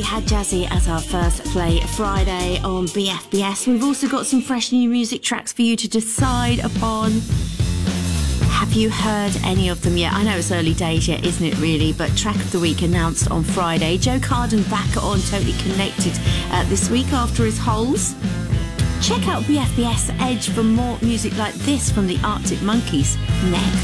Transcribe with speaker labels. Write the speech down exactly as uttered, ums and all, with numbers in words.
Speaker 1: had Jazzy as our first play Friday on B F B S. We've also got some fresh new music tracks for you to decide upon. Have you heard any of them yet? I know it's early days yet, isn't it really? But Track of the Week announced on Friday. Joe Carden back on Totally Connected uh, this week after his holes. Check out B F B S Edge for more music like this from the Arctic Monkeys next.